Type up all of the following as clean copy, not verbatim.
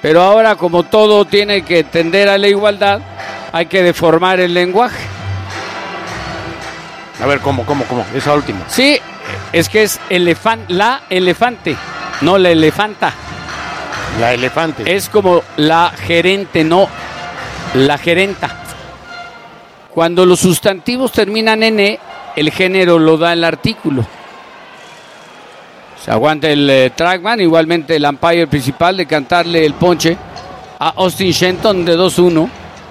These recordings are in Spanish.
Pero ahora, como todo tiene que tender a la igualdad, hay que deformar el lenguaje. A ver, ¿cómo? Esa última. Sí, es que es la elefante, no la elefanta. La elefante. Es como la gerente, no la gerenta. Cuando los sustantivos terminan en E, el género lo da el artículo. Se aguanta el trackman, igualmente el umpire principal de cantarle el ponche a Austin Shenton de 2-1.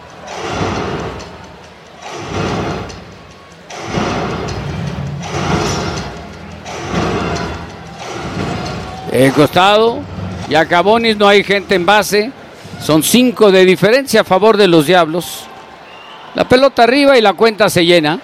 El costado, Yacabonis, no hay gente en base, son 5 de diferencia a favor de los Diablos. La pelota arriba y la cuenta se llena.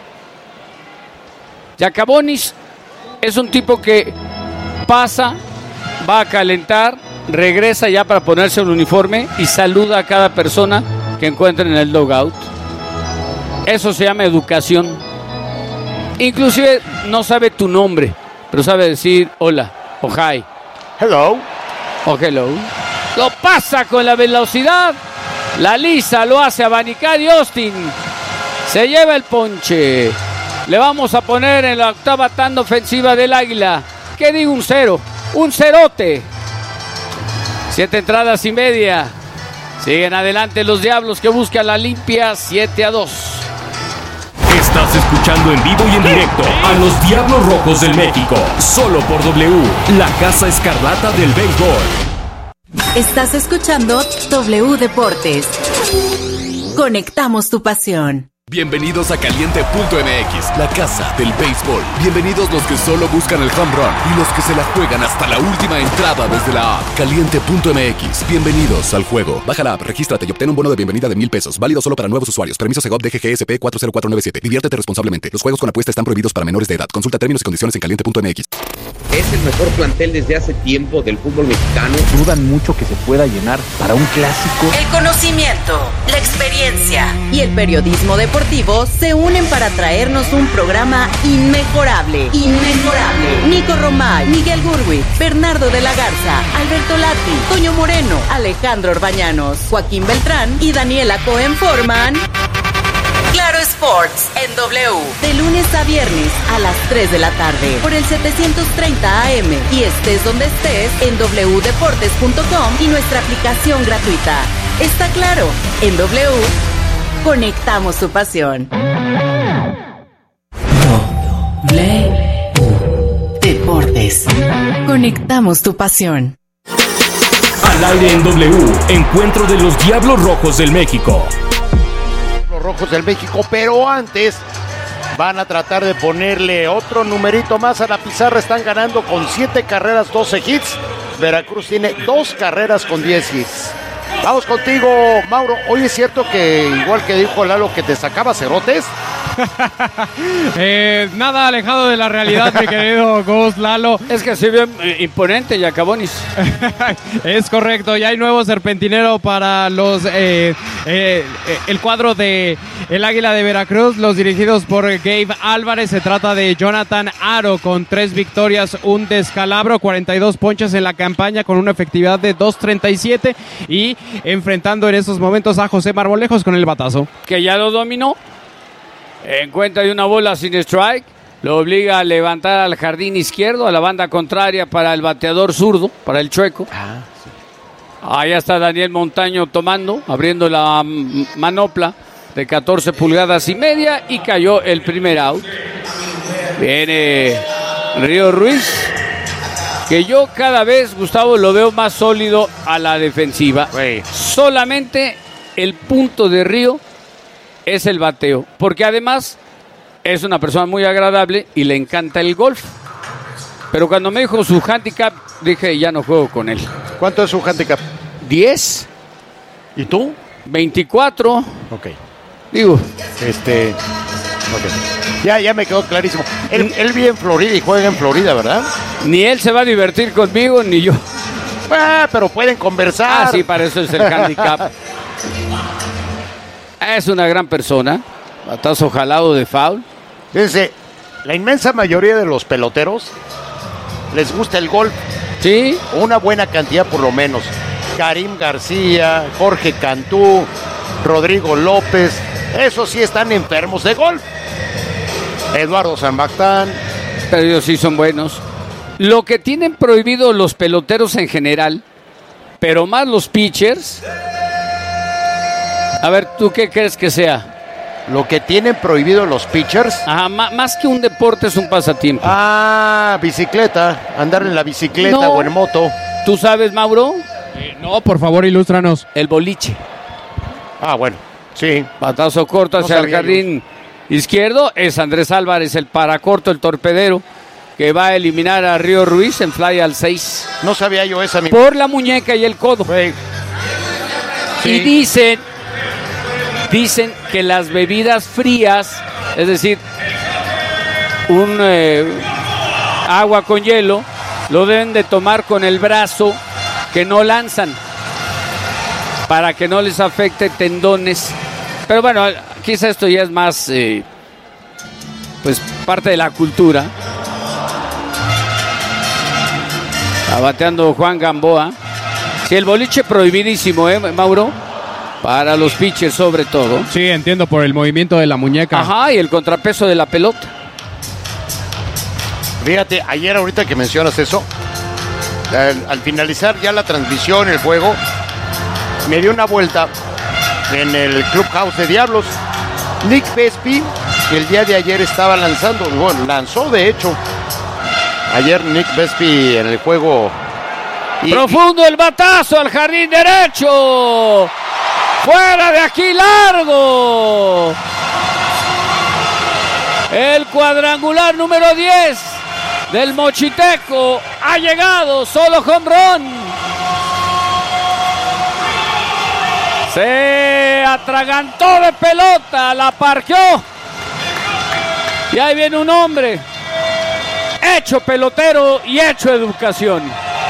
Yacabonis es un tipo que pasa, va a calentar, regresa ya para ponerse el uniforme y saluda a cada persona que encuentre en el dugout. Eso se llama educación. Inclusive no sabe tu nombre, pero sabe decir hola o hi. Hello. O hello. Lo pasa con la velocidad. La lisa lo hace abanicar y Austin se lleva el ponche. Le vamos a poner en la octava tanda ofensiva del Águila. ¿Qué digo? Un 0. Un cerote. 7 entradas y media. Siguen adelante los Diablos que buscan la limpia 7-2. Estás escuchando en vivo y en directo a los Diablos Rojos del México. Solo por W, la Casa Escarlata del béisbol. Estás escuchando W Deportes. Conectamos tu pasión. Bienvenidos a Caliente.mx, la casa del béisbol. Bienvenidos los que solo buscan el home run y los que se la juegan hasta la última entrada desde la app. Caliente.mx, bienvenidos al juego. Baja la app, regístrate y obtén un bono de bienvenida de $1,000. Válido solo para nuevos usuarios. Permiso Segov DGGSP 40497. Diviértete responsablemente. Los juegos con apuesta están prohibidos para menores de edad. Consulta términos y condiciones en Caliente.mx. Es el mejor plantel desde hace tiempo del fútbol mexicano. Dudan mucho que se pueda llenar para un clásico. El conocimiento, la experiencia y el periodismo deportivo se unen para traernos un programa inmejorable. Nico Romay, Miguel Gurwitz, Bernardo de la Garza, Alberto Lati, Toño Moreno, Alejandro Orbañanos, Joaquín Beltrán y Daniela Cohen forman Claro Sports en W, de lunes a viernes a las 3 de la tarde por el 730 AM y estés donde estés en wdeportes.com y nuestra aplicación gratuita. Está claro, en W conectamos tu pasión. W Deportes. Conectamos tu pasión. Al aire en W, encuentro de los Diablos Rojos del México. Los Rojos del México, pero antes van a tratar de ponerle otro numerito más a la pizarra. Están ganando con 7 carreras, 12 hits. Veracruz tiene 2 carreras con 10 hits. Vamos contigo, Mauro. Hoy es cierto que, igual que dijo Lalo, que te sacaba cerotes. Nada alejado de la realidad, mi querido Ghost Lalo. Es que se ve imponente Yacabonis. Es correcto, ya hay nuevo serpentinero para los el cuadro de el Águila de Veracruz, los dirigidos por Gabe Álvarez. Se trata de Jonathan Aro con 3 victorias, un descalabro, 42 ponches en la campaña con una efectividad de 2.37 y enfrentando en estos momentos a José Marmolejos con el batazo. Que ya lo dominó. Encuentra de una bola sin strike, lo obliga a levantar al jardín izquierdo, a la banda contraria para el bateador zurdo, para el chueco. Sí. Allá está Daniel Montaño tomando, abriendo la manopla de 14 pulgadas y media y cayó el primer out. Viene Río Ruiz, que yo cada vez, Gustavo, lo veo más sólido a la defensiva. Solamente el punto de Río es el bateo, porque además es una persona muy agradable y le encanta el golf. Pero cuando me dijo su handicap, dije, ya no juego con él. ¿Cuánto es su handicap? 10. ¿Y tú? 24. Ok. Digo. Okay. Ya me quedó clarísimo. Él vive en Florida y juega en Florida, ¿verdad? Ni él se va a divertir conmigo, ni yo. Pero pueden conversar. Sí, para eso es el handicap. Es una gran persona. Batazo jalado de foul. Fíjense, la inmensa mayoría de los peloteros les gusta el golf. Sí. Una buena cantidad por lo menos. Karim García, Jorge Cantú, Rodrigo López, esos sí están enfermos de golf. Eduardo Sanbactán. Pero ellos sí son buenos. Lo que tienen prohibido los peloteros en general, pero más los pitchers. A ver, ¿tú qué crees que sea? Lo que tienen prohibido los pitchers. Ajá, más que un deporte es un pasatiempo. Bicicleta, andar en la bicicleta o en moto. ¿Tú sabes, Mauro? No, por favor, ilústranos. El boliche. Bueno, sí. Batazo corto hacia el jardín izquierdo. Es Andrés Álvarez, el paracorto, el torpedero, que va a eliminar a Río Ruiz en fly al 6. No sabía yo esa. Por la muñeca y el codo. Sí. Y dicen que las bebidas frías, es decir, un agua con hielo, lo deben de tomar con el brazo que no lanzan, para que no les afecte tendones. Pero bueno, quizá esto ya es más pues parte de la cultura. Está bateando Juan Gamboa. Sí, el boliche prohibidísimo, Mauro, para los pitchers sobre todo. Sí, entiendo, por el movimiento de la muñeca. Ajá, y el contrapeso de la pelota. Fíjate, ayer ahorita que mencionas eso, al finalizar ya la transmisión, el juego, me dio una vuelta en el Clubhouse de Diablos. Nick Vespi, que el día de ayer estaba lanzando, bueno, lanzó de hecho. Ayer Nick Vespi en el juego. Profundo el batazo al jardín derecho. Fuera de aquí, largo. El cuadrangular número 10 del Mochiteco ha llegado, solo home run. Se atragantó de pelota, la parqueó. Y ahí viene un hombre hecho pelotero y hecho educación.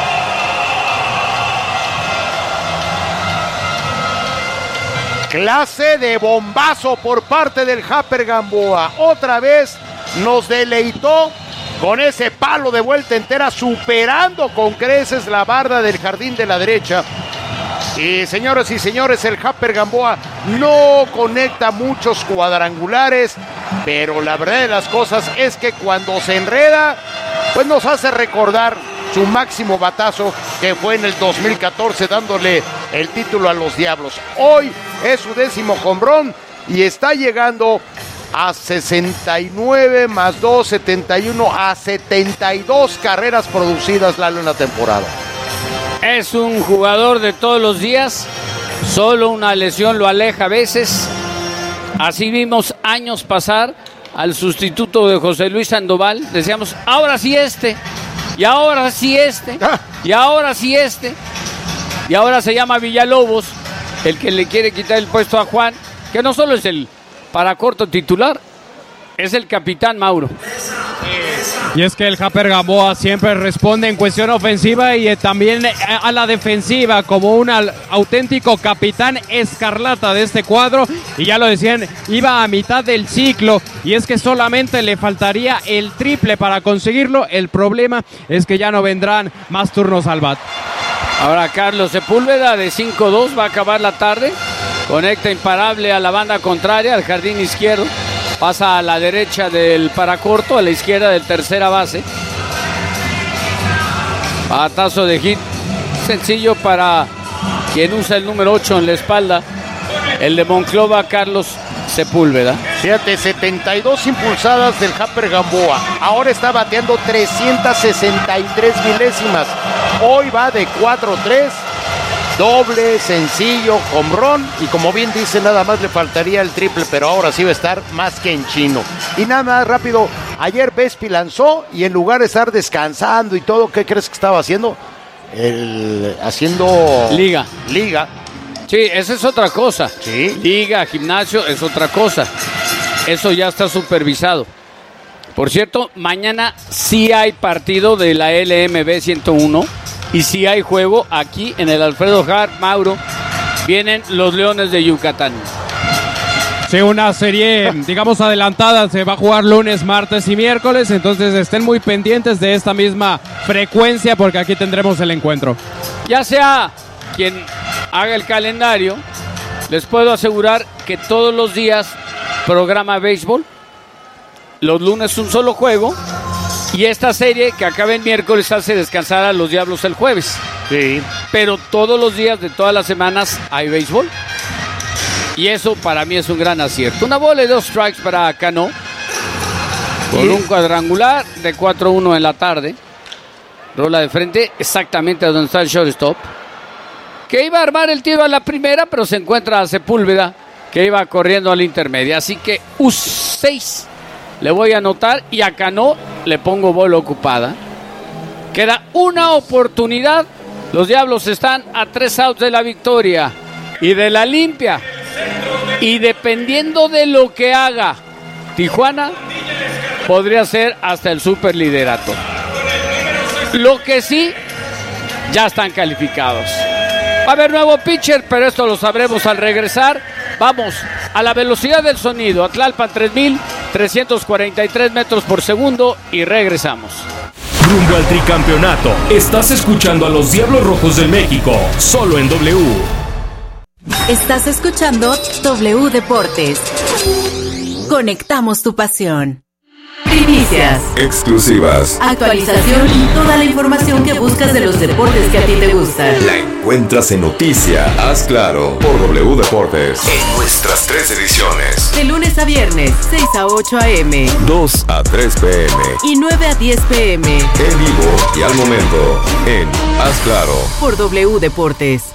Clase de bombazo por parte del Japper Gamboa. Otra vez nos deleitó con ese palo de vuelta entera, superando con creces la barda del jardín de la derecha. Y señoras y señores, el Japper Gamboa no conecta muchos cuadrangulares, pero la verdad de las cosas es que cuando se enreda, pues nos hace recordar su máximo batazo, que fue en el 2014, dándole el título a los Diablos. Hoy es su 10º home run y está llegando a 69 más 2, 71, a 72 carreras producidas, Lalo, en la temporada. Es un jugador de todos los días, solo una lesión lo aleja a veces. Así vimos años pasar al sustituto de José Luis Sandoval. Decíamos, ahora sí este, y ahora sí este, y ahora sí este. Y ahora se llama Villalobos, el que le quiere quitar el puesto a Juan, que no solo es el paracorto titular, es el capitán, Mauro. Y es que el Japper Gamboa siempre responde en cuestión ofensiva y también a la defensiva como un auténtico capitán escarlata de este cuadro. Y ya lo decían, iba a mitad del ciclo y es que solamente le faltaría el triple para conseguirlo. El problema es que ya no vendrán más turnos al bat. Ahora Carlos Sepúlveda de 5-2 va a acabar la tarde. Conecta imparable a la banda contraria, al jardín izquierdo. Pasa a la derecha del paracorto, a la izquierda del tercera base. Batazo de hit. Sencillo para quien usa el número 8 en la espalda. El de Monclova, Carlos Sepúlveda. Fíjate, 72 impulsadas del Japper Gamboa. Ahora está bateando 363 milésimas. Hoy va de 4-3. Doble, sencillo, home run. Y como bien dice, nada más le faltaría el triple, pero ahora sí va a estar más que en chino. Y nada más rápido, ayer Vespi lanzó y en lugar de estar descansando y todo, ¿qué crees que estaba haciendo? Haciendo liga. Sí, esa es otra cosa. Sí. Liga, gimnasio, es otra cosa. Eso ya está supervisado. Por cierto, mañana sí hay partido de la LMB 101. Y si hay juego aquí en el Alfredo Hart, Mauro, vienen los Leones de Yucatán. Sí, una serie, digamos, adelantada. Se va a jugar lunes, martes y miércoles. Entonces estén muy pendientes de esta misma frecuencia porque aquí tendremos el encuentro. Ya sea quien haga el calendario, les puedo asegurar que todos los días programa béisbol. Los lunes un solo juego. Y esta serie que acaba el miércoles hace descansar a los Diablos el jueves. Sí. Pero todos los días de todas las semanas hay béisbol. Y eso para mí es un gran acierto. Una bola y 2 strikes para Cano. Con un cuadrangular de 4-1 en la tarde. Rola de frente exactamente a donde está el shortstop. Que iba a armar el tiro a la primera, pero se encuentra a Sepúlveda, que iba corriendo a la intermedia. Así que U6 le voy a anotar y a Cano le pongo bola ocupada. Queda una oportunidad. Los Diablos están a 3 outs de la victoria y de la limpia. Y dependiendo de lo que haga Tijuana, podría ser hasta el superliderato. Lo que sí, ya están calificados. Va a haber nuevo pitcher, pero esto lo sabremos al regresar. Vamos a la velocidad del sonido. Tlalpan 3,343 metros por segundo y regresamos. Rumbo al tricampeonato. Estás escuchando a los Diablos Rojos del México, solo en W. Estás escuchando W Deportes. Conectamos tu pasión. Primicias, exclusivas, actualización y toda la información que buscas de los deportes que a ti te gustan. la encuentras en Noticia, Haz Claro, por W Deportes, en nuestras 3 ediciones, De lunes a viernes, 6 a 8 a.m. 2 a 3 p.m, y 9 a 10 p.m. en vivo y al momento, en Haz Claro. por W Deportes.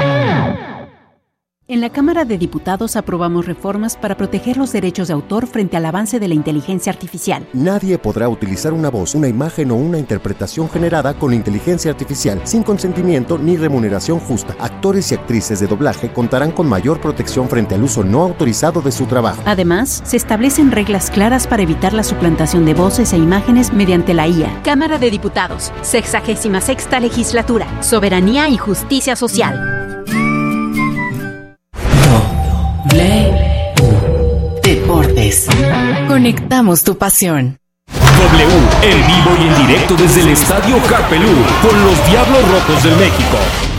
En la Cámara de Diputados aprobamos reformas para proteger los derechos de autor frente al avance de la inteligencia artificial. Nadie podrá utilizar una voz, una imagen o una interpretación generada con inteligencia artificial sin consentimiento ni remuneración justa. Actores y actrices de doblaje contarán con mayor protección frente al uso no autorizado de su trabajo. Además, se establecen reglas claras para evitar la suplantación de voces e imágenes mediante la IA. Cámara de Diputados, 66ª Legislatura, Soberanía y Justicia Social. Deportes. Conectamos tu pasión. W, en vivo y en directo desde el Estadio Carpelú, con los Diablos Rojos del México.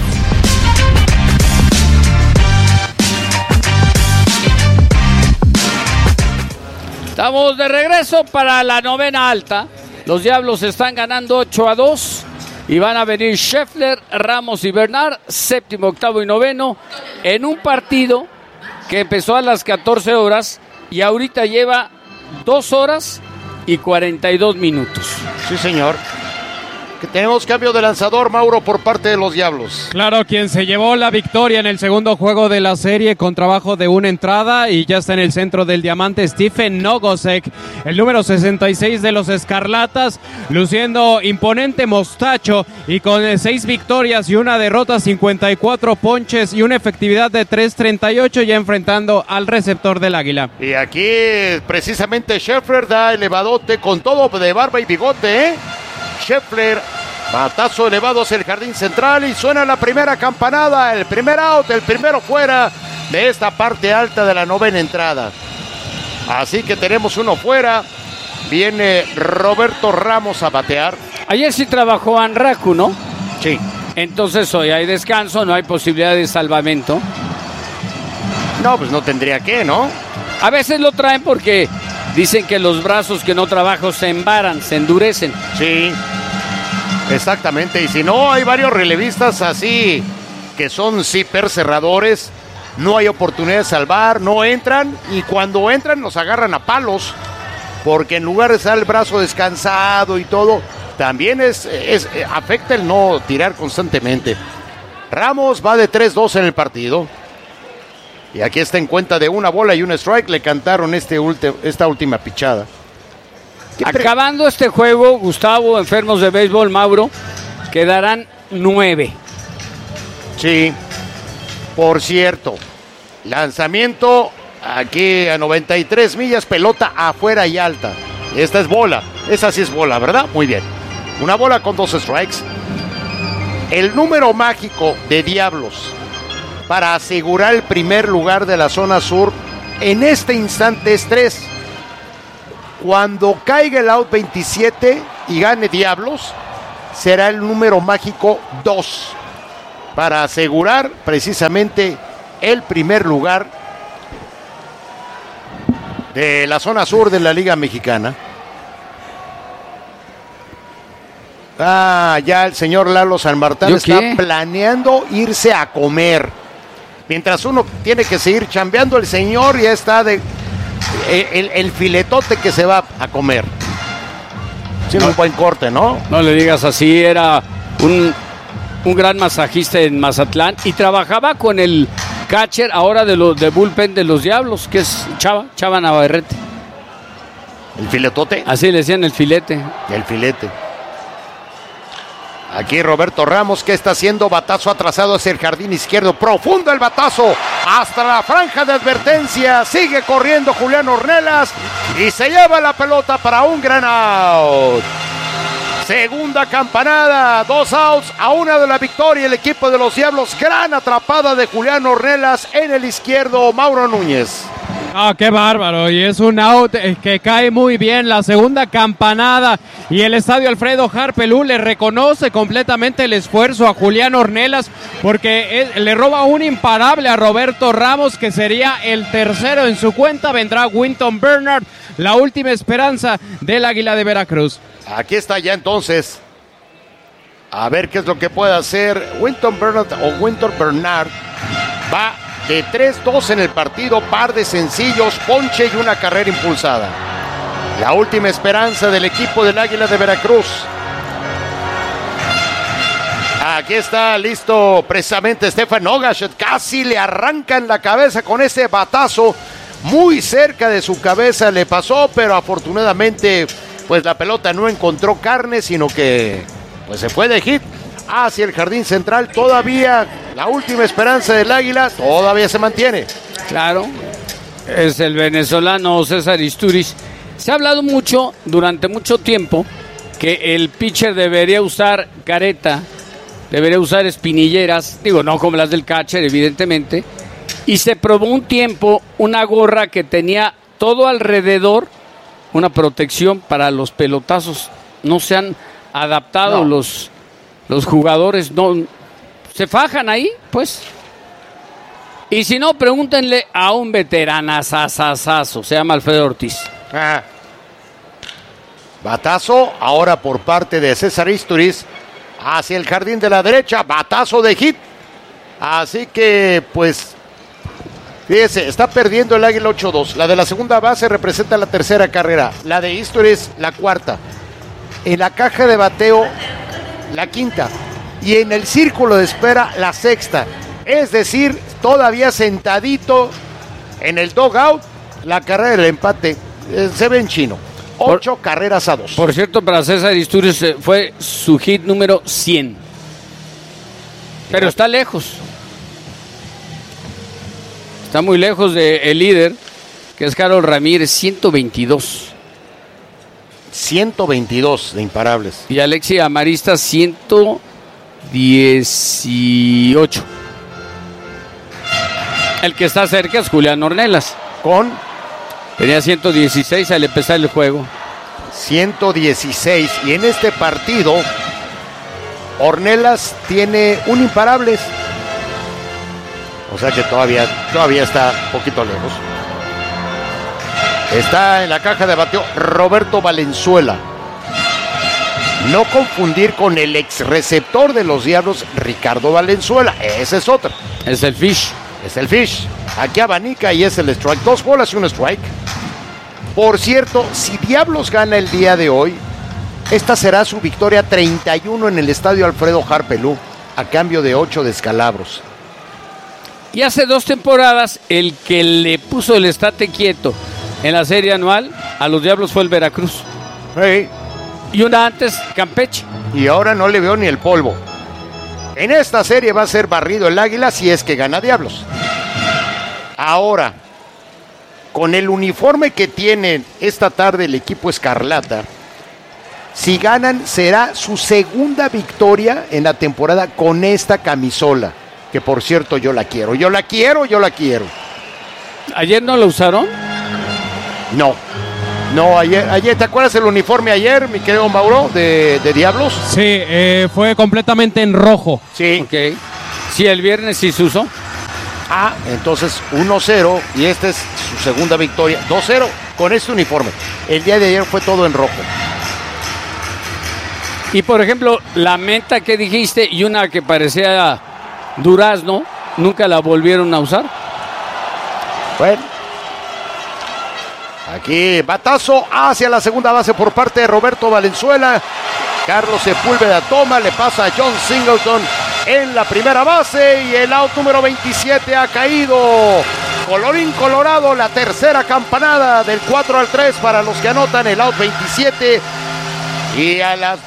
Estamos de regreso para la novena alta. Los Diablos están ganando 8-2 y van a venir Scheffler, Ramos y Bernard, séptimo, octavo y noveno, en un partido que empezó a las 14 horas y ahorita lleva 2 horas y 42 minutos. Sí, señor. Que tenemos cambio de lanzador, Mauro, por parte de los Diablos. Claro, quien se llevó la victoria en el segundo juego de la serie con trabajo de una entrada y ya está en el centro del diamante Stephen Nogosek, el número 66 de los Escarlatas, luciendo imponente mostacho y con 6 victorias y una derrota, 54 ponches y una efectividad de 3.38, ya enfrentando al receptor del Águila. Y aquí precisamente Scheffler da elevadote con todo de barba y bigote, ¿eh? Scheffler, batazo elevado hacia el jardín central y suena la primera campanada, el primer out, el primero fuera de esta parte alta de la novena entrada. Así que tenemos uno fuera, viene Roberto Ramos a batear. Ayer sí trabajó Anraku, ¿no? Sí. Entonces hoy hay descanso, no hay posibilidad de salvamento. No, pues no tendría que, ¿no? A veces lo traen porque dicen que los brazos que no trabajan se embaran, se endurecen. Sí, exactamente. Y si no, hay varios relevistas así que son zipper cerradores. No hay oportunidad de salvar, no entran. Y cuando entran nos agarran a palos. Porque en lugar de estar el brazo descansado y todo, también afecta el no tirar constantemente. Ramos va de 3-2 en el partido. Y aquí está en cuenta de una bola y un strike. Le cantaron esta última pichada. Acabando este juego, Gustavo, enfermos de béisbol, Mauro, quedarán 9. Sí. Por cierto, lanzamiento aquí a 93 millas, pelota afuera y alta. Esta es bola. Esa sí es bola, ¿verdad? Muy bien. Una bola con 2 strikes. El número mágico de Diablos para asegurar el primer lugar de la zona sur en este instante es 3. Cuando caiga el out 27 y gane Diablos, será el número mágico 2 para asegurar precisamente el primer lugar de la zona sur de la Liga Mexicana. Ya el señor Lalo San Martín está planeando irse a comer. Mientras uno tiene que seguir chambeando, el señor ya está el filetote que se va a comer. Sí, un buen corte, ¿no? No le digas así, era un gran masajista en Mazatlán y trabajaba con el catcher ahora de bullpen de los Diablos, que es Chava Navarrete. ¿El filetote? Así le decían, el filete. El filete. Aquí Roberto Ramos, que está haciendo batazo atrasado hacia el jardín izquierdo. Profundo el batazo hasta la franja de advertencia. Sigue corriendo Julián Ornelas y se lleva la pelota para un gran out. Segunda campanada, 2 outs a 1 de la victoria. El equipo de los Diablos, gran atrapada de Julián Ornelas en el izquierdo, Mauro Núñez. Qué bárbaro, y es un out que cae muy bien, la segunda campanada, y el estadio Alfredo Harpelú le reconoce completamente el esfuerzo a Julián Ornelas, porque le roba un imparable a Roberto Ramos, que sería el tercero en su cuenta. Vendrá Winton Bernard, la última esperanza del Águila de Veracruz. Aquí está ya entonces, a ver qué es lo que puede hacer Winton Bernard. Va de 3-2 en el partido, par de sencillos, ponche y una carrera impulsada. La última esperanza del equipo del Águila de Veracruz. Aquí está listo precisamente Stefan Nogash. Casi le arrancan la cabeza con ese batazo. Muy cerca de su cabeza le pasó, pero afortunadamente pues la pelota no encontró carne, sino que pues se fue de hit hacia el jardín central. Todavía la última esperanza del Águila todavía se mantiene. Claro, es el venezolano César Isturiz. Se ha hablado mucho, durante mucho tiempo, que el pitcher debería usar careta, debería usar espinilleras, digo, no como las del catcher, evidentemente, y se probó un tiempo una gorra que tenía todo alrededor una protección para los pelotazos. No se han adaptado los jugadores, no se fajan ahí, pues. Y si no, pregúntenle a un veteranazazazazo, se llama Alfredo Ortiz. Batazo ahora por parte de César Isturiz hacia el jardín de la derecha, batazo de hit. Así que pues fíjese, está perdiendo el Águila 8-2. La de la segunda base representa la tercera carrera, la de Isturiz la cuarta, en la caja de bateo la quinta y en el círculo de espera la sexta. Es decir, todavía sentadito en el dugout, la carrera del empate se ve en chino. 8 carreras a 2. Por cierto, para César Isturiz fue su hit número 100. Pero está lejos. Está muy lejos del líder, que es Carlos Ramírez, 122. 122 de imparables. Y Alexi Amarista, 118. El que está cerca es Julián Ornelas. Tenía 116 al empezar el juego. 116. Y en este partido, Ornelas tiene un imparables. O sea que todavía está un poquito lejos. Está en la caja de bateo Roberto Valenzuela. No confundir con el ex receptor de los Diablos, Ricardo Valenzuela. Ese es otro. Es el Fish. Es el Fish. Aquí abanica y es el strike. 2 bolas y un strike. Por cierto, si Diablos gana el día de hoy, esta será su victoria 31 en el estadio Alfredo Harpelú, a cambio de 8 descalabros. Y hace 2 temporadas, el que le puso el estate quieto en la serie anual a los Diablos fue el Veracruz. Sí. Y una antes, Campeche. Y ahora no le veo ni el polvo. En esta serie va a ser barrido el Águila si es que gana Diablos. Ahora, con el uniforme que tienen esta tarde el equipo Escarlata, si ganan será su segunda victoria en la temporada con esta camisola. Que por cierto yo la quiero. ¿Ayer no la usaron? No, ayer, ¿te acuerdas el uniforme ayer, mi querido Mauro, de Diablos? Sí, fue completamente en rojo. Sí. Okay. Sí, el viernes sí se usó. Ah, entonces 1-0 y esta es su segunda victoria. 2-0 con este uniforme. El día de ayer fue todo en rojo. Y por ejemplo, la menta que dijiste y una que parecía durazno, nunca la volvieron a usar. Bueno. Aquí batazo hacia la segunda base por parte de Roberto Valenzuela. Carlos Sepúlveda toma, le pasa a John Singleton en la primera base y el out número 27 ha caído. Colorín colorado, la tercera campanada del 4-3 para los que anotan el out 27. Y a las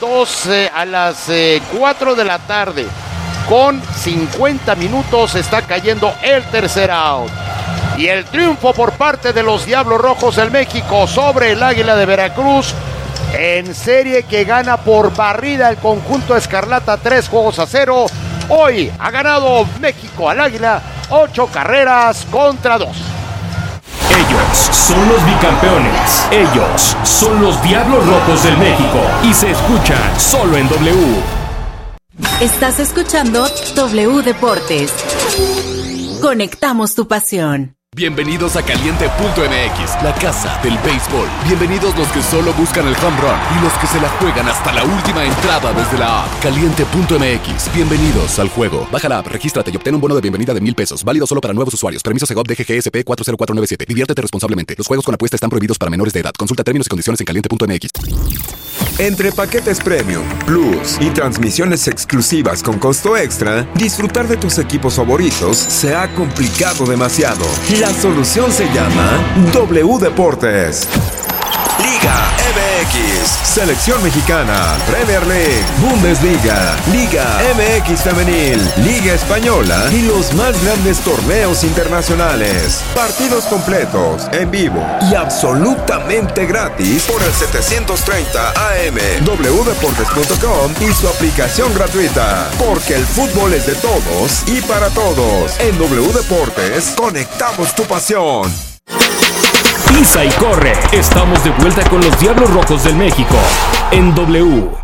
4 de la tarde, con 50 minutos, está cayendo el tercer out. Y el triunfo por parte de los Diablos Rojos del México sobre el Águila de Veracruz, en serie que gana por barrida el conjunto Escarlata 3-0. Hoy ha ganado México al Águila 8-2. Ellos son los bicampeones. Ellos son los Diablos Rojos del México. Y se escuchan solo en W. Estás escuchando W Deportes. Conectamos tu pasión. Bienvenidos a Caliente.mx, la casa del béisbol. Bienvenidos los que solo buscan el home run y los que se la juegan hasta la última entrada desde la app. Caliente.mx, bienvenidos al juego. Baja la app, regístrate y obtén un bono de bienvenida de $1,000. Válido solo para nuevos usuarios. Permiso Segov DGGSP 40497. Diviértete responsablemente. Los juegos con apuesta están prohibidos para menores de edad. Consulta términos y condiciones en Caliente.mx. Entre paquetes premium, plus y transmisiones exclusivas con costo extra, disfrutar de tus equipos favoritos se ha complicado demasiado. La solución se llama W Deportes. Liga MX, Selección Mexicana, Premier League, Bundesliga, Liga MX Femenil, Liga Española y los más grandes torneos internacionales. Partidos completos, en vivo y absolutamente gratis por el 730 AM, wdeportes.com y su aplicación gratuita. Porque el fútbol es de todos y para todos. En W Deportes, conectamos tu pasión. Pisa y corre. Estamos de vuelta con los Diablos Rojos del México en W.